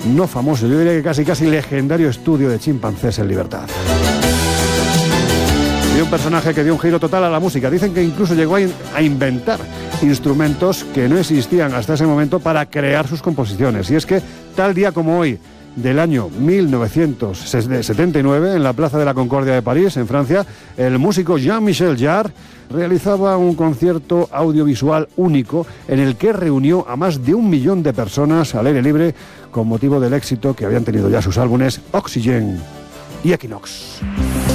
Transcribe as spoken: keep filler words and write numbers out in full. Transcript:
no famoso, yo diría que casi casi legendario estudio de chimpancés en libertad. Y un personaje que dio un giro total a la música. Dicen que incluso llegó a, in- a inventar instrumentos que no existían hasta ese momento para crear sus composiciones. Y es que tal día como hoy, del año mil novecientos setenta y nueve, en la Plaza de la Concordia de París, en Francia, el músico Jean-Michel Jarre realizaba un concierto audiovisual único en el que reunió a más de un millón de personas al aire libre con motivo del éxito que habían tenido ya sus álbumes Oxygen y Equinox.